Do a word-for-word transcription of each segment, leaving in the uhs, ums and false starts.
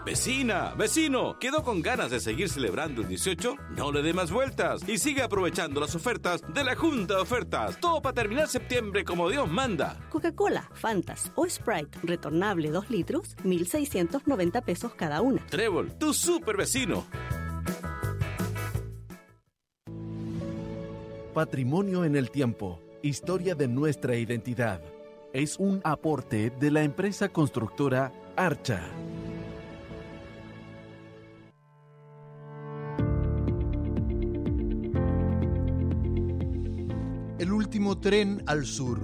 Vecina, vecino, ¿quedó con ganas de seguir celebrando el dieciocho? No le dé más vueltas y sigue aprovechando las ofertas de la Junta de Ofertas. Todo para terminar septiembre como Dios manda. Coca-Cola, Fantas o Sprite retornable dos litros, mil seiscientos noventa pesos cada una. Trébol, tu super vecino. Patrimonio en el tiempo. Historia de nuestra identidad. Es un aporte de la empresa constructora Archa. El último tren al sur.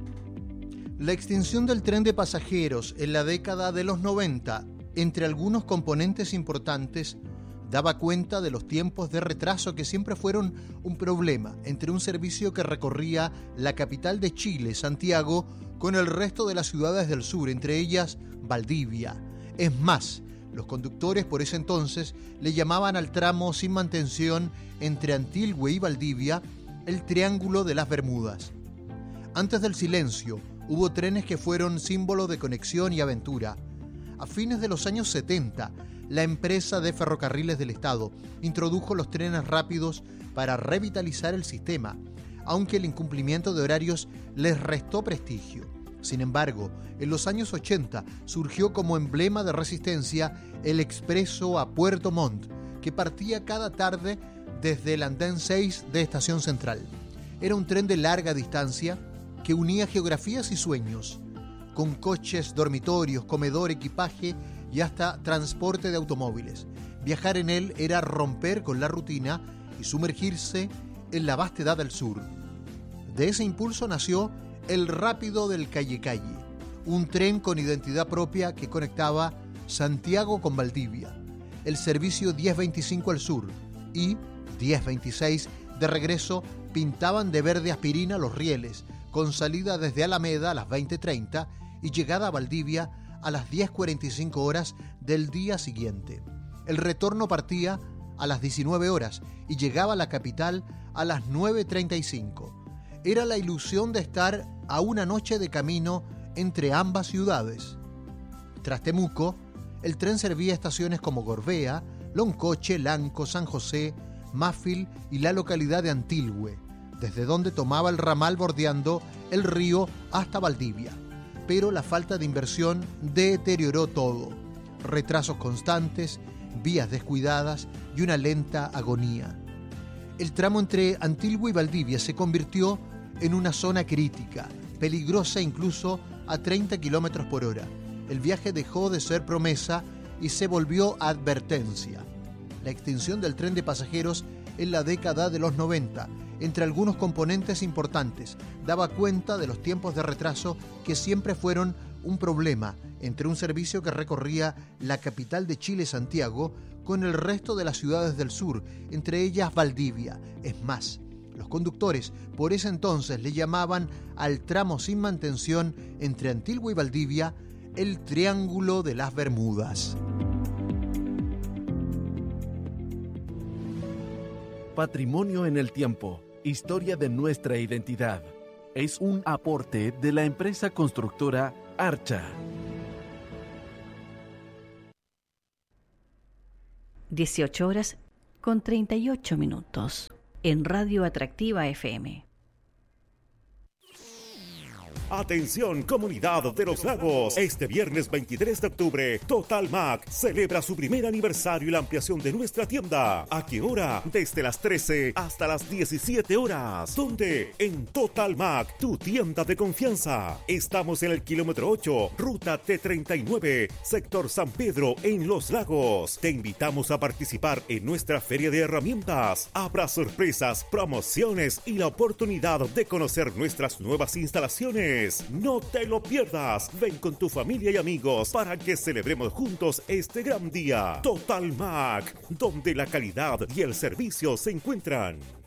La extinción del tren de pasajeros en la década de los noventa, entre algunos componentes importantes, daba cuenta de los tiempos de retraso que siempre fueron un problema entre un servicio que recorría la capital de Chile, Santiago, con el resto de las ciudades del sur, entre ellas Valdivia. Es más, los conductores por ese entonces le llamaban al tramo sin mantención entre Antilgüe y Valdivia el Triángulo de las Bermudas. Antes del silencio, hubo trenes que fueron símbolo de conexión y aventura. A fines de los años setenta, la empresa de ferrocarriles del Estado introdujo los trenes rápidos para revitalizar el sistema, aunque el incumplimiento de horarios les restó prestigio. Sin embargo, en los años ochenta surgió como emblema de resistencia el expreso a Puerto Montt, que partía cada tarde desde el andén seis de Estación Central. Era un tren de larga distancia que unía geografías y sueños, con coches, dormitorios, comedor, equipaje y hasta transporte de automóviles. Viajar en él era romper con la rutina y sumergirse en la vastedad del sur. De ese impulso nació el Rápido del Calle Calle, un tren con identidad propia que conectaba Santiago con Valdivia, el servicio diez veinticinco al sur y diez veintiséis de regreso pintaban de verde aspirina los rieles, con salida desde Alameda a las veinte treinta y llegada a Valdivia a las diez cuarenta y cinco horas del día siguiente. El retorno partía a las diecinueve horas y llegaba a la capital a las nueve treinta y cinco. Era la ilusión de estar a una noche de camino entre ambas ciudades. Tras Temuco, el tren servía estaciones como Gorbea, Loncoche, Lanco, San José, Máfil y la localidad de Antilgüe, desde donde tomaba el ramal bordeando el río hasta Valdivia. Pero la falta de inversión deterioró todo. Retrasos constantes, vías descuidadas y una lenta agonía. El tramo entre Antilgüe y Valdivia se convirtió en una zona crítica, peligrosa incluso a treinta kilómetros por hora. El viaje dejó de ser promesa y se volvió advertencia. La extinción del tren de pasajeros en la década de los noventa, entre algunos componentes importantes, daba cuenta de los tiempos de retraso que siempre fueron un problema entre un servicio que recorría la capital de Chile, Santiago, con el resto de las ciudades del sur, entre ellas Valdivia. Es más, los conductores por ese entonces le llamaban al tramo sin mantención entre Antilgüe y Valdivia el Triángulo de las Bermudas. Patrimonio en el tiempo. Historia de nuestra identidad. Es un aporte de la empresa constructora Archa. dieciocho horas con treinta y ocho minutos en Radio Atractiva F M. Atención, comunidad de Los Lagos. Este viernes veintitrés de octubre, Total Mac celebra su primer aniversario y la ampliación de nuestra tienda. ¿A qué hora? Desde las trece hasta las diecisiete horas. ¿Dónde? En Total Mac, tu tienda de confianza. Estamos en el kilómetro ocho, ruta T treinta y nueve, sector San Pedro, en Los Lagos. Te invitamos a participar en nuestra feria de herramientas. Habrá sorpresas, promociones y la oportunidad de conocer nuestras nuevas instalaciones. No te lo pierdas. Ven con tu familia y amigos para que celebremos juntos este gran día. Total Mac, donde la calidad y el servicio se encuentran.